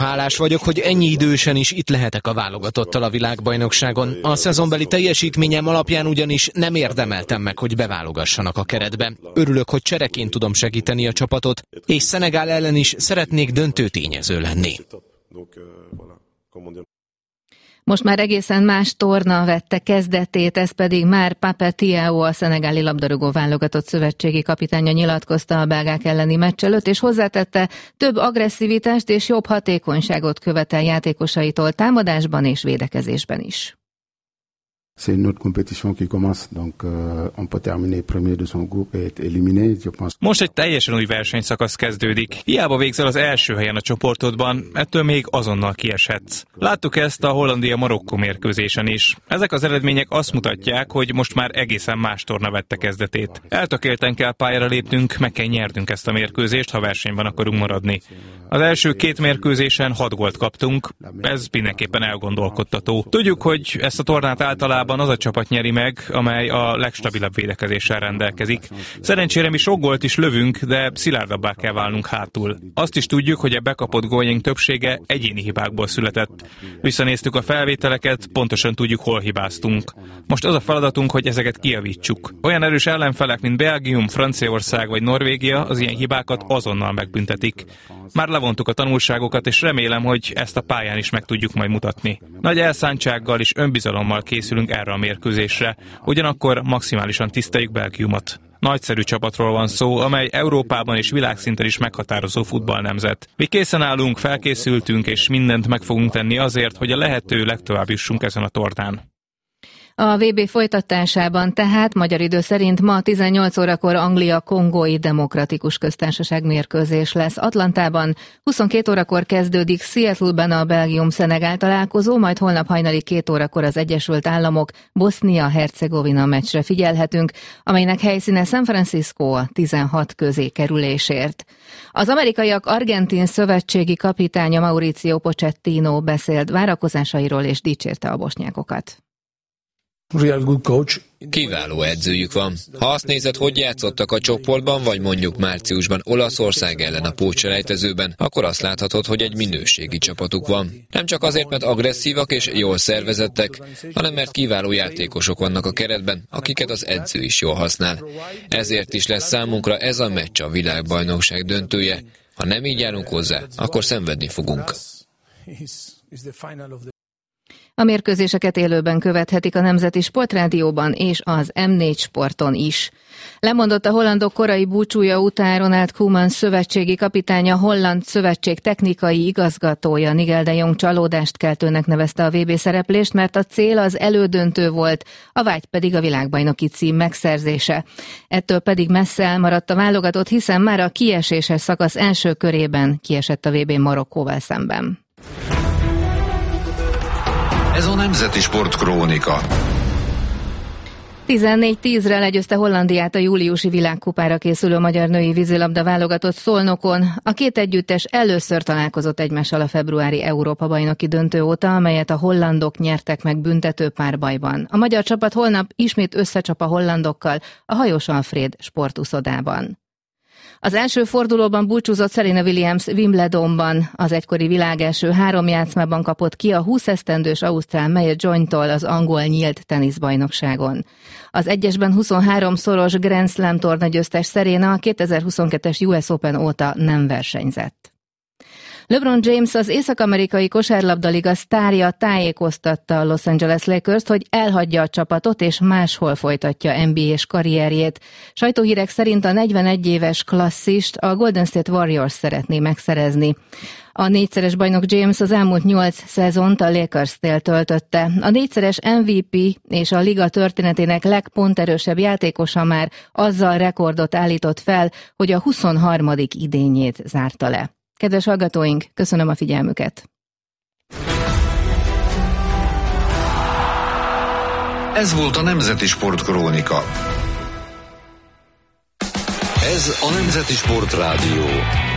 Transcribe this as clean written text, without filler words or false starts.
Hálás vagyok, hogy ennyi idősen is itt lehetek a válogatottal a világbajnokságon. A szezonbeli teljesítményem alapján ugyanis nem érdemeltem meg, hogy beválogassanak a keretbe. Örülök, hogy csereként tudom segíteni a csapatot, és Szenegál ellen is szeretnék döntő tényező lenni. Most már egészen más torna vette kezdetét, ez pedig már Pape Thiaw, a szenegáli labdarúgó válogatott szövetségi kapitánya nyilatkozta a belgák elleni meccs előtt, és hozzátette, több agresszivitást és jobb hatékonyságot követel játékosaitól támadásban és védekezésben is. C'est une autre compétition qui commence, donc on peut terminer premier de son groupe et être éliminé, je pense. Most egy teljesen új versenyszakasz kezdődik. Hiába végzel az első helyen a csoportodban, ettől még azonnal kieshetsz. Láttuk ezt a Hollandia-Marokkó mérkőzésen is. Ezek az eredmények azt mutatják, hogy most már egészen más torna vette kezdetét. Eltökélten kell pályára lépnünk, meg kell nyernünk ezt a mérkőzést, ha versenyben akarunk maradni. Az első 2 mérkőzésen 6 gólt kaptunk, ez mindenképpen elgondolkodtató. Tudjuk, hogy ezt a tornát általában az a csapat nyeri meg, amely a legstabilabb védekezéssel rendelkezik. Szerencsére mi sok gólt is lövünk, de szilárdabbá kell válnunk hátul. Azt is tudjuk, hogy a bekapott góljaink többsége egyéni hibákból született. Visszanéztük a felvételeket, pontosan tudjuk, hol hibáztunk. Most az a feladatunk, hogy ezeket kijavítsuk. Olyan erős ellenfelek, mint Belgium, Franciaország vagy Norvégia az ilyen hibákat azonnal megbüntetik. Már levontuk a tanulságokat, és remélem, hogy ezt a pályán is meg tudjuk majd mutatni. Nagy elszántsággal és önbizalommal készülünk erre a mérkőzésre, ugyanakkor maximálisan tiszteljük Belgiumot. Nagyszerű csapatról van szó, amely Európában és világszinten is meghatározó futballnemzet. Mi készen állunk, felkészültünk, és mindent meg fogunk tenni azért, hogy a lehető legtovább jussunk ezen a tornán. A VB folytatásában tehát magyar idő szerint ma 18 órakor Anglia-Kongói Demokratikus Köztársaság mérkőzés lesz Atlantában, 22 órakor kezdődik Seattle-ben a Belgium-Szenegál találkozó, majd holnap hajnali 2 órakor az Egyesült Államok Bosznia-Hercegovina meccsre figyelhetünk, amelynek helyszíne San Francisco a 16 közé kerülésért. Az amerikaiak argentin szövetségi kapitánya Mauricio Pochettino beszélt várakozásairól és dicsérte a bosnyákokat. Kiváló edzőjük van. Ha azt nézed, hogy játszottak a csoportban, vagy mondjuk márciusban Olaszország ellen a pótselejtezőben, akkor azt láthatod, hogy egy minőségi csapatuk van. Nem csak azért, mert agresszívak és jól szervezettek, hanem mert kiváló játékosok vannak a keretben, akiket az edző is jól használ. Ezért is lesz számunkra ez a meccs a világbajnokság döntője. Ha nem így járunk hozzá, akkor szenvedni fogunk. A mérkőzéseket élőben követhetik a Nemzeti Sportrádióban és az M4 Sporton is. Lemondott a hollandok korai búcsúja után Ronald Koeman szövetségi kapitánya, holland szövetség technikai igazgatója Nigel de Jong csalódást keltőnek nevezte a VB szereplést, mert a cél az elődöntő volt, a vágy pedig a világbajnoki cím megszerzése. Ettől pedig messze elmaradt a válogatott, hiszen már a kieséses szakasz első körében kiesett a VB Marokkóval szemben. Ez a Nemzeti Sport Krónika. 14-10-re legyőzte Hollandiát a júliusi világkupára készülő magyar női vízilabda válogatott Szolnokon. A két együttes először találkozott egymással a februári Európa-bajnoki döntő óta, amelyet a hollandok nyertek meg büntető párbajban. A magyar csapat holnap ismét összecsap a hollandokkal a Hajós Alfréd sportuszodában. Az első fordulóban búcsúzott Serena Williams Wimbledonban. Az egykori világ első 3 játszmában kapott ki a 20 esztendős ausztrál Maya Jointól az angol nyílt teniszbajnokságon. Az egyesben 23-szoros Grand Slam torna győztes Serena a 2022-es US Open óta nem versenyzett. LeBron James, az észak-amerikai kosárlabdaliga sztárja tájékoztatta a Los Angeles Lakers-t, hogy elhagyja a csapatot és máshol folytatja NBA-s karrierjét. Sajtóhírek szerint a 41 éves klasszist a Golden State Warriors szeretné megszerezni. A 4-szeres bajnok James az elmúlt 8 szezont a Lakers-nél töltötte. A 4-szeres MVP és a liga történetének legponterősebb játékosa már azzal rekordot állított fel, hogy a 23. idényét zárta le. Kedves hallgatóink, köszönöm a figyelmüket! Ez volt a Nemzeti Sport Krónika. Ez a Nemzeti Sport Rádió.